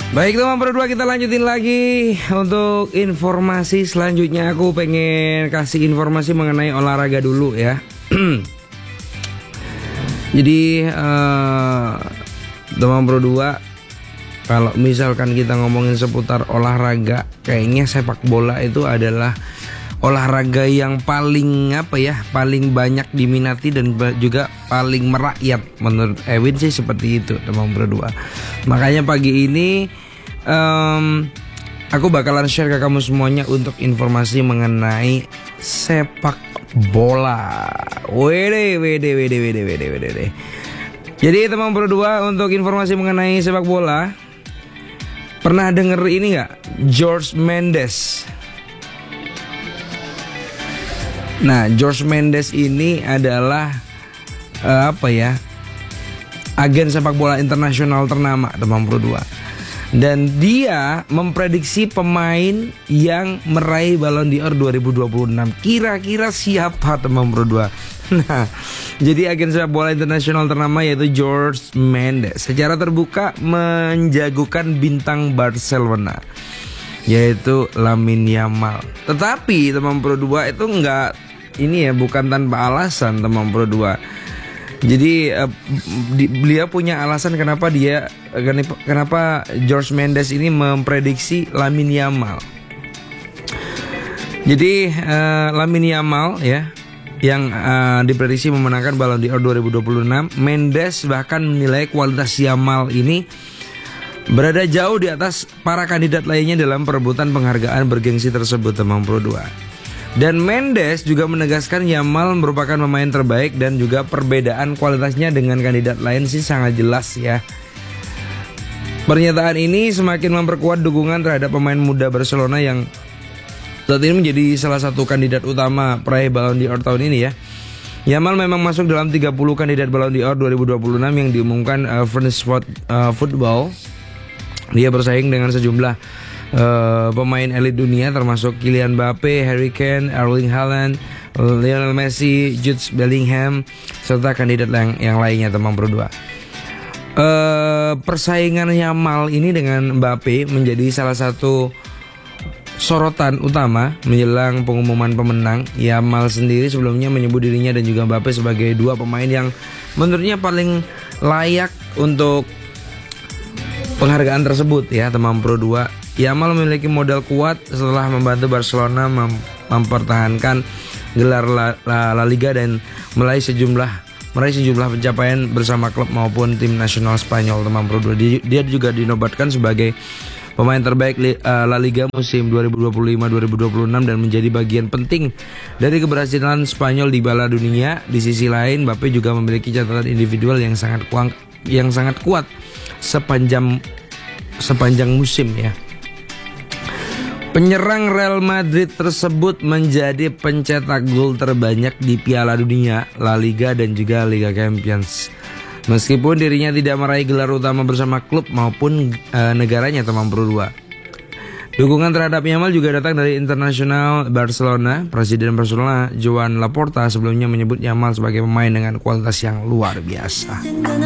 Baik teman berdua, kita lanjutin lagi untuk informasi selanjutnya. Aku pengen kasih informasi mengenai olahraga dulu ya. Jadi teman berdua, kalau misalkan kita ngomongin seputar olahraga, kayaknya sepak bola itu adalah olahraga yang paling paling banyak diminati dan juga paling merakyat. Menurut Ewin sih seperti itu teman berdua. Makanya pagi ini aku bakalan share ke kamu semuanya untuk informasi mengenai sepak bola. Wede. Jadi teman berdua, untuk informasi mengenai sepak bola, pernah denger ini nggak? George Mendes. Nah, George Mendes ini adalah agen sepak bola internasional ternama teman berdua. Dan dia memprediksi pemain yang meraih Ballon d'Or 2026. Kira-kira siapa teman berdua? Nah, jadi agen sepak bola internasional ternama yaitu George Mendes secara terbuka menjagokan bintang Barcelona, yaitu Lamine Yamal. Tetapi teman berdua itu bukan tanpa alasan teman berdua. Jadi beliau punya alasan kenapa George Mendes ini memprediksi Lamine Yamal. Jadi Lamine Yamal ya yang diprediksi memenangkan Ballon d'Or 2026. Mendes bahkan menilai kualitas Yamal ini berada jauh di atas para kandidat lainnya dalam perebutan penghargaan bergengsi tersebut teman berdua. Dan Mendes juga menegaskan Yamal merupakan pemain terbaik dan juga perbedaan kualitasnya dengan kandidat lain sih sangat jelas ya. Pernyataan ini semakin memperkuat dukungan terhadap pemain muda Barcelona yang saat ini menjadi salah satu kandidat utama peraih Ballon d'Or tahun ini ya. Yamal memang masuk dalam 30 kandidat Ballon d'Or 2026 yang diumumkan France Football. Dia bersaing dengan sejumlah pemain elit dunia termasuk Kylian Mbappe, Harry Kane, Erling Haaland, Lionel Messi, Jude Bellingham, serta kandidat yang lainnya teman berdua. Persaingan Yamal ini dengan Mbappe menjadi salah satu sorotan utama menjelang pengumuman pemenang. Yamal sendiri sebelumnya menyebut dirinya dan juga Mbappe sebagai dua pemain yang menurutnya paling layak untuk penghargaan tersebut ya teman berdua. Yamal memiliki modal kuat setelah membantu Barcelona mempertahankan gelar La Liga dan meraih sejumlah pencapaian bersama klub maupun tim nasional Spanyol teman berdua. Dia juga dinobatkan sebagai pemain terbaik La Liga musim 2025-2026 dan menjadi bagian penting dari keberhasilan Spanyol di Piala Dunia. Di sisi lain, Mbappe juga memiliki catatan individual yang sangat kuat sepanjang musim ya. Penyerang Real Madrid tersebut menjadi pencetak gol terbanyak di Piala Dunia, La Liga dan juga Liga Champions. Meskipun dirinya tidak meraih gelar utama bersama klub maupun negaranya teman berdua. Dukungan terhadap Yamal juga datang dari internasional Barcelona. Presiden Barcelona Joan Laporta sebelumnya menyebut Yamal sebagai pemain dengan kualitas yang luar biasa.